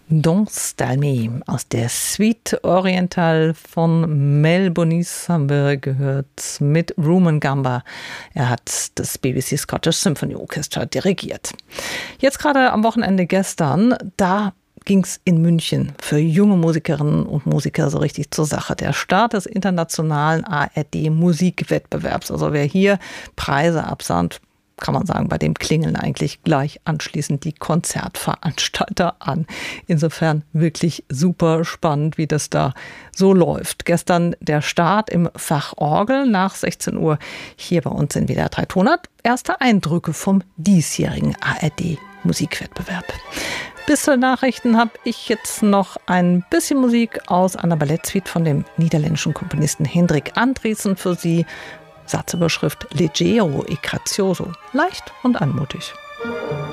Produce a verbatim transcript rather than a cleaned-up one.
Don't Style Me aus der Suite Oriental von Mel Bonis haben wir gehört mit Rumen Gamba. Er hat das B B C Scottish Symphony Orchestra dirigiert. Jetzt gerade am Wochenende gestern, da ging es in München für junge Musikerinnen und Musiker so richtig zur Sache. Der Start des internationalen A R D-Musikwettbewerbs. Also wer hier Preise absahnt, kann man sagen, bei dem klingeln eigentlich gleich anschließend die Konzertveranstalter an. Insofern wirklich super spannend, wie das da so läuft. Gestern der Start im Fach Orgel nach sechzehn Uhr hier bei uns in W D R drei Tonart. Erste Eindrücke vom diesjährigen A R D-Musikwettbewerb. Bis zu den Nachrichten habe ich jetzt noch ein bisschen Musik aus einer Ballettsuite von dem niederländischen Komponisten Hendrik Andriessen für Sie. Satzüberschrift Leggero e grazioso, leicht und anmutig.